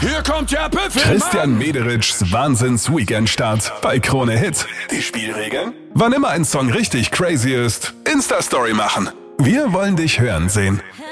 Hier kommt der Büffelmann. Christian Mederitschs Wahnsinns-Weekend-Start bei Krone Hit. Die Spielregeln? Wann immer ein Song richtig crazy ist, Insta-Story machen. Wir wollen dich hören sehen.